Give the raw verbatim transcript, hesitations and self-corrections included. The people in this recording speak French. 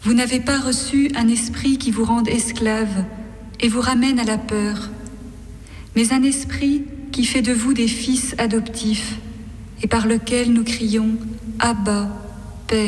Vous n'avez pas reçu un esprit qui vous rende esclave et vous ramène à la peur, mais un esprit qui fait de vous des fils adoptifs et par lequel nous crions « Abba, Père ».